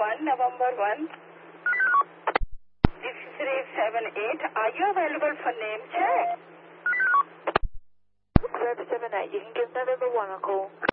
1, November 1. This is 378. Are you available for name check? Rev 78, you can give November 1 a call.